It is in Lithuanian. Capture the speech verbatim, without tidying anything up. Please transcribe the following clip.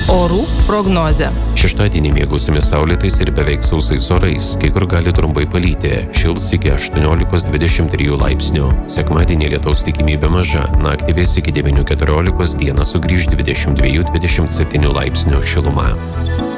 Orų prognozė. Šeštadienį mėgausimės saulėtais ir beveik sausais orais, kai kur gali trumpai palyti, šils iki aštuoniolikos dvidešimt trijų laipsnių. Sekmadienį lietaus tikimybė maža, naktį vės iki devynių keturiolikos, dieną sugrįž dvidešimt dviejų dvidešimt septynių laipsnių šiluma.